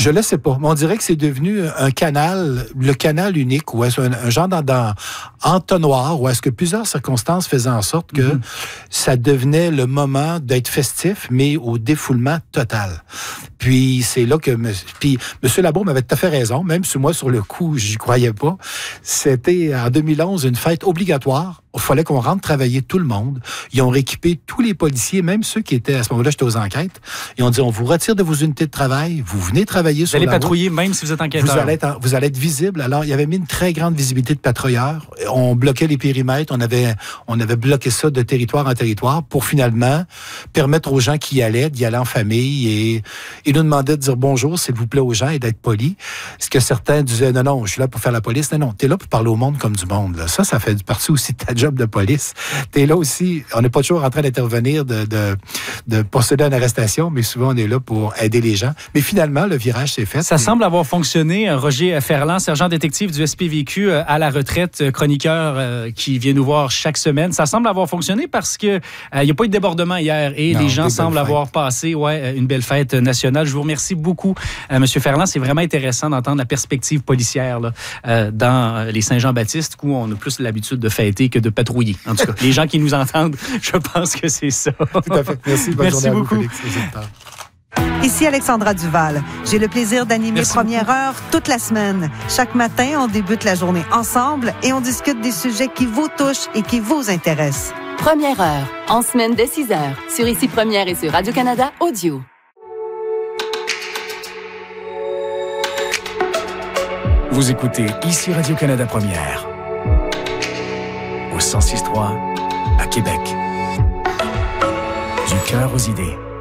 Je le sais pas, mais on dirait que c'est devenu un canal, le canal unique, ou est-ce un genre entonnoir, où est-ce que plusieurs circonstances faisaient en sorte que ça devenait le moment d'être festif, mais au défoulement total. Puis c'est là que M. Labaume avait tout à fait raison, même si moi, sur le coup, j'y croyais pas. C'était en 2011 une fête obligatoire. Il fallait qu'on rentre travailler tout le monde. Ils ont rééquipé tous les policiers, même ceux qui étaient, à ce moment-là, j'étais aux enquêtes. Ils ont dit, on vous retire de vos unités de travail, vous venez travailler sur la route. Vous allez patrouiller même si vous êtes enquêteur. Vous allez être visible. Alors, il y avait mis une très grande visibilité de patrouilleurs. On bloquait les périmètres. On avait bloqué ça de territoire en territoire pour finalement permettre aux gens qui y allaient d'y aller en famille. Et ils nous demandaient de dire bonjour, s'il vous plaît, aux gens et d'être polis. Ce que certains disaient, non, je suis là pour faire la police. Non, t'es là pour parler au monde comme du monde. Là. Ça fait partie aussi de ta job de police. T'es là aussi, on n'est pas toujours en train d'intervenir, de procéder à une arrestation, mais souvent on est là pour aider les gens. Mais finalement, le virage s'est fait. Ça semble avoir fonctionné. Roger Ferland, sergent détective du SPVQ à la retraite, chroniqueur qui vient nous voir chaque semaine. Ça semble avoir fonctionné parce que il n'y a pas eu de débordement hier et les gens semblent avoir passé une belle fête nationale. Je vous remercie beaucoup, M. Ferland. C'est vraiment intéressant d'entendre la perspective policière là, dans les Saint-Jean-Baptiste où on a plus l'habitude de fêter que de patrouiller. En tout cas, les gens qui nous entendent, je pense que c'est ça. Tout à fait. Merci. Bonne Merci journée beaucoup. à vous, Félix. Ici Alexandra Duval. J'ai le plaisir d'animer Première Heure toute la semaine. Chaque matin, on débute la journée ensemble et on discute des sujets qui vous touchent et qui vous intéressent. Première Heure, en semaine dès 6h, sur Ici Première et sur Radio-Canada Audio. Vous écoutez Ici Radio-Canada Première, au 106.3 à Québec. Du cœur aux idées.